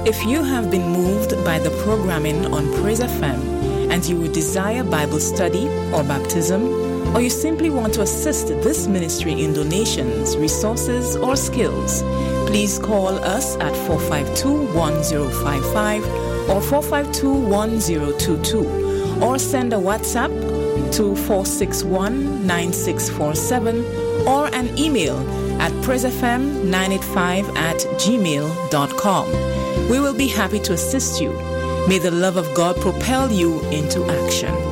If you have been moved by the programming on Praise FM and you would desire Bible study or baptism, or you simply want to assist this ministry in donations, resources, or skills, please call us at 452-1055 or 452-1022, or send a WhatsApp to 461-9647 or an email at praisefm985@gmail.com. We will be happy to assist you. May the love of God propel you into action.